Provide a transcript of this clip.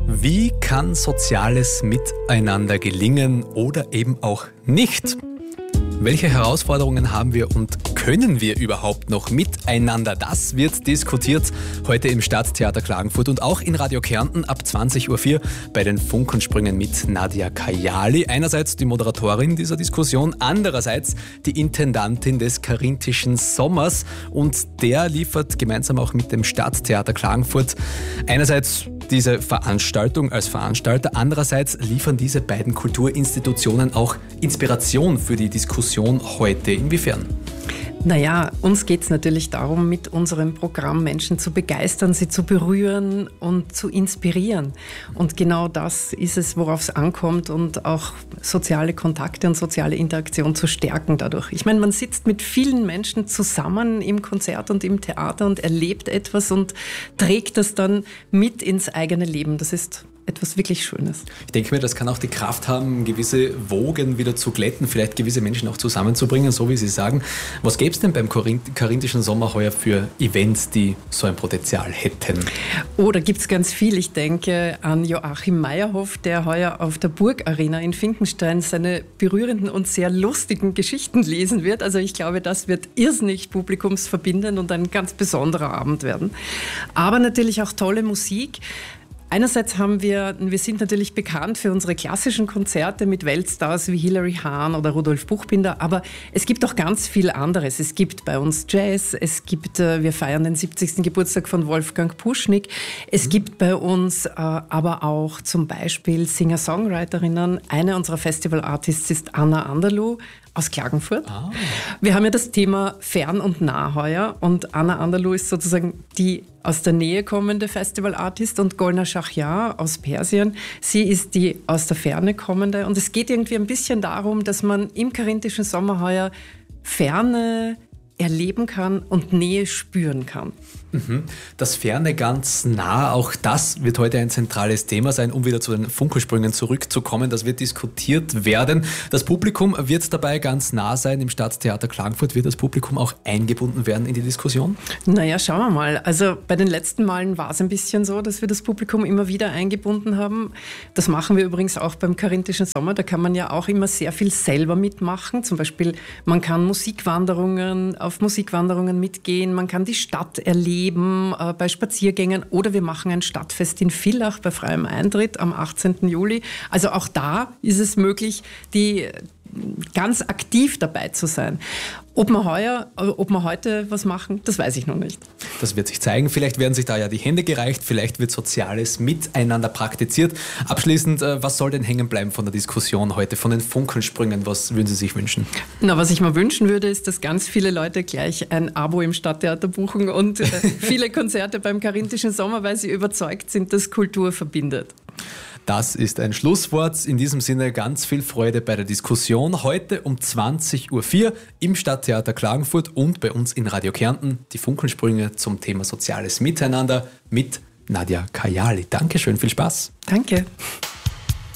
Wie kann soziales Miteinander gelingen oder eben auch nicht? Welche Herausforderungen haben wir und können wir überhaupt noch miteinander? Das wird diskutiert heute im Stadttheater Klagenfurt und auch in Radio Kärnten ab 20.04 Uhr bei den Funkensprüngen mit Nadia Kayali. Einerseits die Moderatorin dieser Diskussion, andererseits die Intendantin des Carinthischen Sommers, und der liefert gemeinsam auch mit dem Stadttheater Klagenfurt einerseits diese Veranstaltung als Veranstalter, andererseits liefern diese beiden Kulturinstitutionen auch Inspiration für die Diskussion heute. Inwiefern? Naja, uns geht es natürlich darum, mit unserem Programm Menschen zu begeistern, sie zu berühren und zu inspirieren. Und genau das ist es, worauf es ankommt, und auch soziale Kontakte und soziale Interaktion zu stärken dadurch. Ich meine, man sitzt mit vielen Menschen zusammen im Konzert und im Theater und erlebt etwas und trägt das dann mit ins eigene Leben. Das ist etwas wirklich Schönes. Ich denke mir, das kann auch die Kraft haben, gewisse Wogen wieder zu glätten, vielleicht gewisse Menschen auch zusammenzubringen, so wie Sie sagen. Was gäbe es denn beim Carinthischen Sommer heuer für Events, die so ein Potenzial hätten? Oh, da gibt es ganz viel. Ich denke an Joachim Meyerhoff, der heuer auf der Burgarena in Finkenstein seine berührenden und sehr lustigen Geschichten lesen wird. Also ich glaube, das wird irrsinnig publikumsverbindend und ein ganz besonderer Abend werden. Aber natürlich auch tolle Musik. Einerseits wir sind natürlich bekannt für unsere klassischen Konzerte mit Weltstars wie Hilary Hahn oder Rudolf Buchbinder, aber es gibt auch ganz viel anderes. Es gibt bei uns Jazz, wir feiern den 70. Geburtstag von Wolfgang Puschnik, es gibt bei uns aber auch zum Beispiel Singer-Songwriterinnen. Eine unserer Festival-Artists ist Anna Anderluh aus Klagenfurt. Wir haben ja das Thema Fern und Nah heuer, und Anna Anderluh ist sozusagen die aus der Nähe kommende Festival-Artist, und Golnar Shahryar aus Persien, sie ist die aus der Ferne kommende. Und es geht irgendwie ein bisschen darum, dass man im Carinthischen Sommer heuer Ferne erleben kann und Nähe spüren kann. Das Ferne ganz nah, auch das wird heute ein zentrales Thema sein, um wieder zu den Funkensprüngen zurückzukommen. Das wird diskutiert werden. Das Publikum wird dabei ganz nah sein. Im Stadttheater Klagenfurt wird das Publikum auch eingebunden werden in die Diskussion? Naja, schauen wir mal. Also bei den letzten Malen war es ein bisschen so, dass wir das Publikum immer wieder eingebunden haben. Das machen wir übrigens auch beim Carinthischen Sommer. Da kann man ja auch immer sehr viel selber mitmachen. Zum Beispiel, man kann auf Musikwanderungen mitgehen, man kann die Stadt erleben bei Spaziergängen, oder wir machen ein Stadtfest in Villach bei freiem Eintritt am 18. Juli. Also auch da ist es möglich, ganz aktiv dabei zu sein. Ob wir heute was machen, das weiß ich noch nicht. Das wird sich zeigen. Vielleicht werden sich da ja die Hände gereicht, vielleicht wird soziales Miteinander praktiziert. Abschließend, was soll denn hängen bleiben von der Diskussion heute, von den Funkensprüngen? Was würden Sie sich wünschen? Was ich mir wünschen würde, ist, dass ganz viele Leute gleich ein Abo im Stadttheater buchen und viele Konzerte beim Carinthischen Sommer, weil sie überzeugt sind, dass Kultur verbindet. Das ist ein Schlusswort. In diesem Sinne ganz viel Freude bei der Diskussion. Heute um 20.04 Uhr im Stadttheater Klagenfurt und bei uns in Radio Kärnten die Funkensprünge zum Thema soziales Miteinander mit Nadia Kayali. Dankeschön, viel Spaß. Danke.